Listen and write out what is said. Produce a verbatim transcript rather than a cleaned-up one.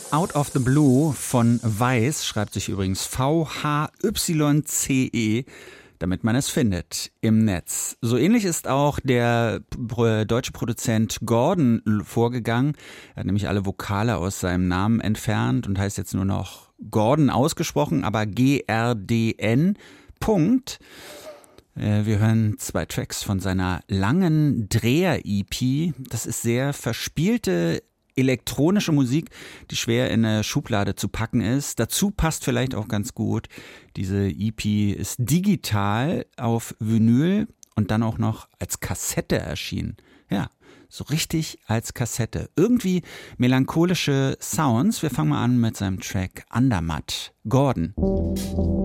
Out of the Blue von Weiß, schreibt sich übrigens V H Y C E, damit man es findet im Netz. So ähnlich ist auch der deutsche Produzent Gordon vorgegangen. Er hat nämlich alle Vokale aus seinem Namen entfernt und heißt jetzt nur noch Gordon ausgesprochen, aber G R D N. Punkt. Wir hören zwei Tracks von seiner langen Dreher-E P. Das ist sehr verspielte elektronische Musik, die schwer in eine Schublade zu packen ist. Dazu passt vielleicht auch ganz gut, diese E P ist digital auf Vinyl und dann auch noch als Kassette erschienen. Ja, so richtig als Kassette. Irgendwie melancholische Sounds. Wir fangen mal an mit seinem Track Andermatt. Gordon.